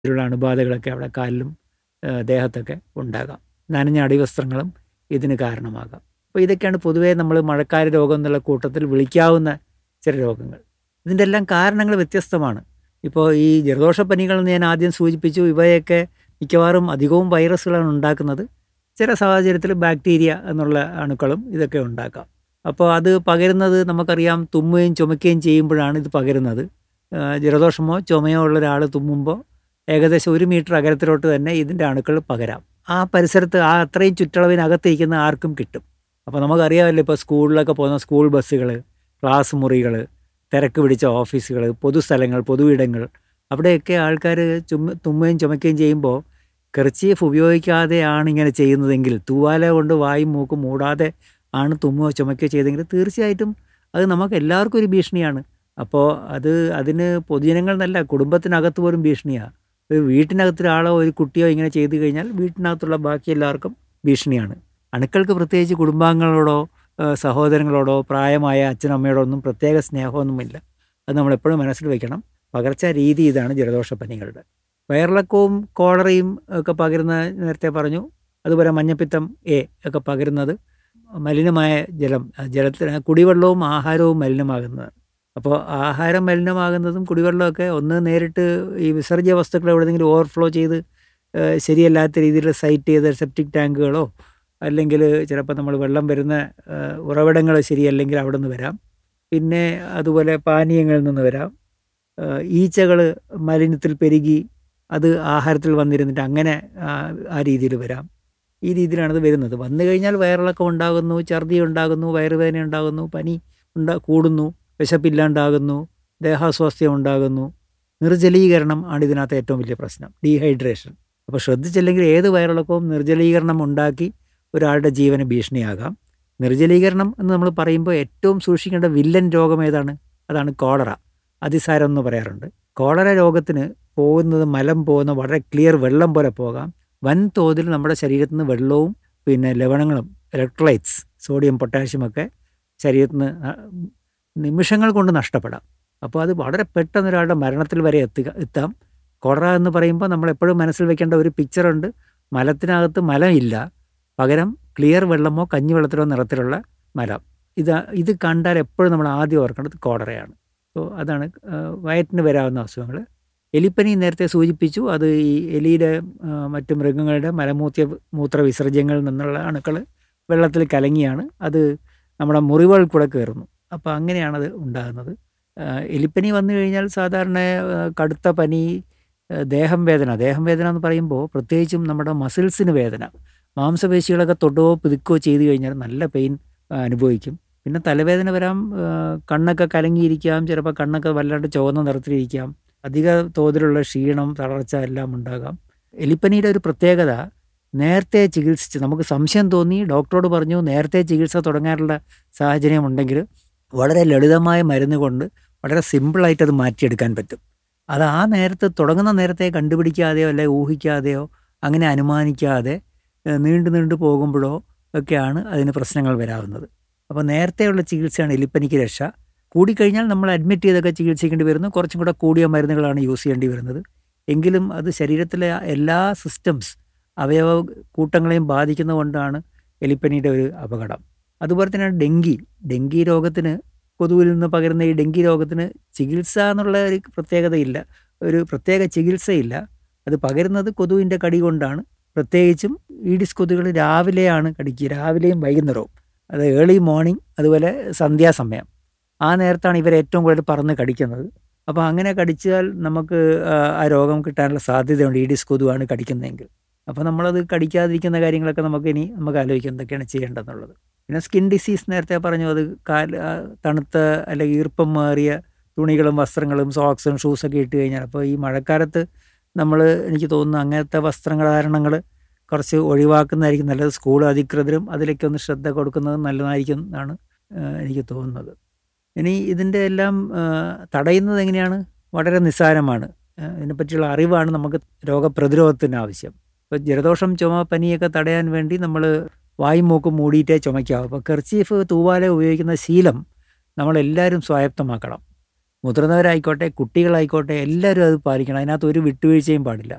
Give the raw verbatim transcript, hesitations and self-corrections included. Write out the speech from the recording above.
ഇതിലുള്ള അണുബാധകളൊക്കെ അവിടെ കാലിലും ഏഹ്, ദേഹത്തൊക്കെ ഉണ്ടാകാം. നനഞ്ഞ അടിവസ്ത്രങ്ങളും ഇതിന് കാരണമാകാം. അപ്പോൾ ഇതൊക്കെയാണ് പൊതുവേ നമ്മൾ മഴക്കാല രോഗം എന്നുള്ള കൂട്ടത്തിൽ വിളിക്കാവുന്ന ചില രോഗങ്ങൾ. ഇതിൻ്റെ എല്ലാം കാരണങ്ങൾ വ്യത്യസ്തമാണ്. ഇപ്പോൾ ഈ ജലദോഷപ്പനികൾ എന്ന് ഞാൻ ആദ്യം സൂചിപ്പിച്ചു. ഇവയൊക്കെ മിക്കവാറും അധികവും വൈറസുകളാണ് ഉണ്ടാക്കുന്നത്. ചില സാഹചര്യത്തിൽ ബാക്ടീരിയ എന്നുള്ള അണുക്കളും ഇതൊക്കെ ഉണ്ടാക്കാം. അപ്പോൾ അത് പകരുന്നത് നമുക്കറിയാം, തുമ്മുകയും ചുമയ്ക്കുകയും ചെയ്യുമ്പോഴാണ് ഇത് പകരുന്നത്. ഏഹ്, ജലദോഷമോ ചുമയോ ഉള്ള ഒരാൾ തുമ്മുമ്പോൾ ഏകദേശം ഒരു മീറ്റർ അകലത്തിലോട്ട് തന്നെ ഇതിൻ്റെ അണുക്കൾ പകരാം. ആ പരിസരത്ത് ആ അത്രയും ചുറ്റളവിനകത്തിരിക്കുന്ന ആർക്കും കിട്ടും. അപ്പോൾ നമുക്കറിയാമല്ലോ, ഇപ്പോൾ സ്കൂളിലൊക്കെ പോകുന്ന സ്കൂൾ ബസ്സുകൾ, ക്ലാസ് മുറികൾ, തിരക്ക് പിടിച്ച ഓഫീസുകൾ, പൊതുസ്ഥലങ്ങൾ, പൊതുയിടങ്ങൾ, അവിടെയൊക്കെ ആൾക്കാർ ചുമ തുമ്മുകയും ചുമയ്ക്കുകയും ചെയ്യുമ്പോൾ കർച്ചീഫ് ഉപയോഗിക്കാതെയാണ് ഇങ്ങനെ ചെയ്യുന്നതെങ്കിൽ, തൂവാല കൊണ്ട് വായും മൂക്കും മൂടാതെ ആണ് തുമ്മുകയോ ചുമയ്ക്കുകയോ ചെയ്തെങ്കിൽ തീർച്ചയായിട്ടും അത് നമുക്ക് എല്ലാവർക്കും ഒരു ഭീഷണിയാണ്. അപ്പോൾ അത് അതിന് പൊതുജനങ്ങൾ എന്നല്ല, കുടുംബത്തിനകത്ത് പോലും ഭീഷണിയാണ്. ഒരു വീട്ടിനകത്ത് ഒരാളോ ഒരു കുട്ടിയോ ഇങ്ങനെ ചെയ്തു കഴിഞ്ഞാൽ വീട്ടിനകത്തുള്ള ബാക്കി എല്ലാവർക്കും ഭീഷണിയാണ്. അണുക്കൾക്ക് പ്രത്യേകിച്ച് കുടുംബാംഗങ്ങളോടോ ഏഹ്, സഹോദരങ്ങളോടോ പ്രായമായ അച്ഛനമ്മയോടോ ഒന്നും പ്രത്യേക സ്നേഹമൊന്നുമില്ല. അത് നമ്മളെപ്പോഴും മനസ്സിൽ വയ്ക്കണം. പകർച്ച രീതി ഇതാണ് ജലദോഷപ്പനികളുടെ. വയറിളക്കവും കോളറയും ഒക്കെ പകരുന്ന നേരത്തെ പറഞ്ഞു. അതുപോലെ മഞ്ഞപ്പിത്തം എ ഒക്കെ പകരുന്നത് മലിനമായ ജലം, ജലത്തിന് കുടിവെള്ളവും ആഹാരവും മലിനമാകുന്നത്. അപ്പോൾ ആഹാരം മലിനമാകുന്നതും കുടിവെള്ളമൊക്കെ ഒന്ന് നേരിട്ട് ഈ വിസർജ്യ വസ്തുക്കൾ എവിടെയെങ്കിലും ഓവർഫ്ലോ ചെയ്ത് ഏഹ്, ശരിയല്ലാത്ത രീതിയിൽ സൈറ്റ് ചെയ്ത സെപ്റ്റിക് ടാങ്കുകളോ അല്ലെങ്കിൽ ചിലപ്പോൾ നമ്മൾ വെള്ളം വരുന്ന ഏഹ്, ഉറവിടങ്ങൾ ശരിയല്ലെങ്കിൽ അവിടെ നിന്ന് വരാം. പിന്നെ അതുപോലെ പാനീയങ്ങളിൽ നിന്ന് വരാം. ഈച്ചകൾ മലിനത്തിൽ പെരുകി അത് ആഹാരത്തിൽ വന്നിരുന്നിട്ട് അങ്ങനെ ആ ആ രീതിയിൽ വരാം. ഈ രീതിയിലാണത് വരുന്നത്. വന്നു കഴിഞ്ഞാൽ വയറിളക്കം ഉണ്ടാകുന്നു, ഛർദി ഉണ്ടാകുന്നു, വയറുവേദന ഉണ്ടാകുന്നു, പനി ഉണ്ടാ കൂടുന്നു, വിശപ്പില്ലാണ്ടാകുന്നു, ദേഹാസ്വാസ്ഥ്യം ഉണ്ടാകുന്നു. നിർജ്ജലീകരണം ആണ് ഇതിനകത്ത് ഏറ്റവും വലിയ പ്രശ്നം, ഡീഹൈഡ്രേഷൻ. അപ്പോൾ ശ്രദ്ധിച്ചില്ലെങ്കിൽ ഏത് വയറിളക്കവും നിർജ്ജലീകരണം ഉണ്ടാക്കി ഒരാളുടെ ജീവന് ഭീഷണിയാകാം. നിർജ്ജലീകരണം എന്ന് നമ്മൾ പറയുമ്പോൾ ഏറ്റവും സൂക്ഷിക്കേണ്ട വില്ലൻ രോഗം ഏതാണ്? അതാണ് കോളറ. അതിസാരം എന്ന് പറയാറുണ്ട്. കോളറ രോഗത്തിന് പോകുന്നത് മലം പോകുന്ന വളരെ ക്ലിയർ വെള്ളം പോലെ പോകാം. വൻതോതിൽ നമ്മുടെ ശരീരത്തിൽ നിന്ന് വെള്ളവും പിന്നെ ലവണങ്ങളും ഇലക്ട്രോലൈറ്റ്സ് സോഡിയം പൊട്ടാഷ്യം ഒക്കെ ശരീരത്തിൽ നിന്ന് നിമിഷങ്ങൾ കൊണ്ട് നഷ്ടപ്പെടാം. അപ്പോൾ അത് വളരെ പെട്ടെന്ന് ഒരാളുടെ മരണത്തിൽ വരെ എത്തുക എത്താം. കോളറ എന്ന് പറയുമ്പോൾ നമ്മൾ എപ്പോഴും മനസ്സിൽ വെക്കേണ്ട ഒരു പിക്ചറുണ്ട്. മലത്തിനകത്ത് മലമില്ല, പകരം ക്ലിയർ വെള്ളമോ കഞ്ഞിവെള്ളത്തിലോ നിറത്തിലുള്ള മലം. ഇത് ഇത് കണ്ടാൽ എപ്പോഴും നമ്മൾ ആദ്യം ഓർക്കേണ്ടത് കോളറയാണ്. അപ്പോൾ അതാണ് വയറ്റിന് വരാവുന്ന അസുഖങ്ങൾ. എലിപ്പനി നേരത്തെ സൂചിപ്പിച്ചു. അത് ഈ എലിയുടെ മറ്റു മൃഗങ്ങളുടെ മലമൂത്ര മൂത്ര വിസർജ്യങ്ങളിൽ നിന്നുള്ള അണുക്കൾ വെള്ളത്തിൽ കലങ്ങിയാണ് അത് നമ്മുടെ മുറിവുകൾ കൂടെ കയറുന്നു. അപ്പോൾ അങ്ങനെയാണത് ഉണ്ടാകുന്നത്. എലിപ്പനി വന്നു കഴിഞ്ഞാൽ സാധാരണ കടുത്ത പനി, ദേഹം വേദന. ദേഹം വേദന എന്ന് പറയുമ്പോൾ പ്രത്യേകിച്ചും നമ്മുടെ മസിൽസിന് വേദന, മാംസപേശികളൊക്കെ തൊടുകയോ പിതുക്കുകയോ ചെയ്തു കഴിഞ്ഞാൽ നല്ല പെയിൻ അനുഭവിക്കും. പിന്നെ തലവേദന വരാം, കണ്ണൊക്കെ കലങ്ങിയിരിക്കാം, ചിലപ്പോൾ കണ്ണൊക്കെ വല്ലാണ്ട് ചുവന്ന നിറത്തിലിരിക്കാം, അധിക തോതിലുള്ള ക്ഷീണം, തളർച്ച എല്ലാം ഉണ്ടാകാം. എലിപ്പനിയുടെ ഒരു പ്രത്യേകത, നേരത്തെ ചികിത്സിച്ച് നമുക്ക് സംശയം തോന്നി ഡോക്ടറോട് പറഞ്ഞു നേരത്തെ ചികിത്സ തുടങ്ങാനുള്ള സാഹചര്യം ഉണ്ടെങ്കിൽ വളരെ ലളിതമായ മരുന്ന് കൊണ്ട് വളരെ സിമ്പിളായിട്ട് അത് മാറ്റിയെടുക്കാൻ പറ്റും. അത് ആ നേരത്തെ തുടങ്ങുന്ന നേരത്തെ കണ്ടുപിടിക്കാതെയോ അല്ലെ ഊഹിക്കാതെയോ അങ്ങനെ അനുമാനിക്കാതെ നീണ്ടു നീണ്ടു പോകുമ്പോഴോ ഒക്കെയാണ് അതിന് പ്രശ്നങ്ങൾ വരാവുന്നത്. അപ്പോൾ നേരത്തെയുള്ള ചികിത്സയാണ് എലിപ്പനിക്ക് രക്ഷ. കൂടിക്കഴിഞ്ഞാൽ നമ്മൾ അഡ്മിറ്റ് ചെയ്തൊക്കെ ചികിത്സിക്കേണ്ടി വരുന്നു. കുറച്ചും കൂടെ കൂടിയ മരുന്നുകളാണ് യൂസ് ചെയ്യേണ്ടി വരുന്നത്. എങ്കിലും അത് ശരീരത്തിലെ എല്ലാ സിസ്റ്റംസ്, അവയവ കൂട്ടങ്ങളെയും ബാധിക്കുന്നതുകൊണ്ടാണ് എലിപ്പനിയുടെ ഒരു അപകടം. അതുപോലെ തന്നെയാണ് ഡെങ്കി. ഡെങ്കി രോഗത്തിന്, കൊതുവിൽ നിന്ന് പകരുന്ന ഈ ഡെങ്കി രോഗത്തിന് ചികിത്സ എന്നുള്ള ഒരു പ്രത്യേകതയില്ല, ഒരു പ്രത്യേക ചികിത്സയില്ല. അത് പകരുന്നത് കൊതുവിൻ്റെ കടി കൊണ്ടാണ്. പ്രത്യേകിച്ചും ഈഡിസ് കൊതുകുകൾ രാവിലെയാണ് കടിക്കുക, രാവിലെയും വൈകുന്നേരവും. അത് ഏർലി മോർണിംഗ്, അതുപോലെ സന്ധ്യാസമയം. ആ നേരത്താണ് ഇവർ ഏറ്റവും കൂടുതൽ പറന്ന് കടിക്കുന്നത്. അപ്പോൾ അങ്ങനെ കടിച്ചാൽ നമുക്ക് ആ രോഗം കിട്ടാനുള്ള സാധ്യതയുണ്ട്, ഈഡിസ് കൊതുവാണ് കടിക്കുന്നതെങ്കിൽ. അപ്പോൾ നമ്മളത് കടിക്കാതിരിക്കുന്ന കാര്യങ്ങളൊക്കെ നമുക്ക് ഇനി നമുക്ക് ആലോചിക്കാം എന്തൊക്കെയാണ് ചെയ്യേണ്ടതെന്നുള്ളത്. പിന്നെ സ്കിൻ ഡിസീസ് നേരത്തെ പറഞ്ഞു. അത് കാൽ തണുത്ത അല്ലെങ്കിൽ ഈർപ്പം മാറിയ തുണികളും വസ്ത്രങ്ങളും സോക്സും ഷൂസൊക്കെ ഇട്ട് കഴിഞ്ഞാൽ, അപ്പോൾ ഈ മഴക്കാലത്ത് നമ്മൾ, എനിക്ക് തോന്നുന്നു അങ്ങനത്തെ വസ്ത്രധാരണങ്ങൾ കുറച്ച് ഒഴിവാക്കുന്നതായിരിക്കും നല്ലത്. സ്കൂൾ അധികൃതരും അതിലേക്ക് ഒന്ന് ശ്രദ്ധ കൊടുക്കുന്നത് നല്ലതായിരിക്കും എന്നാണ് എനിക്ക് തോന്നുന്നത്. ഇനി ഇതിൻ്റെ എല്ലാം തടയുന്നത് എങ്ങനെയാണ്? വളരെ നിസ്സാരമാണ്. ഇതിനെപ്പറ്റിയുള്ള അറിവാണ് നമുക്ക് രോഗപ്രതിരോധത്തിന് ആവശ്യം. ഇപ്പോൾ ജലദോഷം, ചുമ, പനിയൊക്കെ തടയാൻ വേണ്ടി നമ്മൾ വായും മൂക്കും മൂടിയിട്ടേ ചുമയ്ക്കാവും. അപ്പോൾ കർച്ചീഫ്, തൂവാല ഉപയോഗിക്കുന്ന ശീലം നമ്മളെല്ലാവരും സ്വായത്തമാക്കണം. മുതിർന്നവരായിക്കോട്ടെ കുട്ടികളായിക്കോട്ടെ എല്ലാവരും അത് പാലിക്കണം. അതിനകത്ത് ഒരു വിട്ടുവീഴ്ചയും പാടില്ല.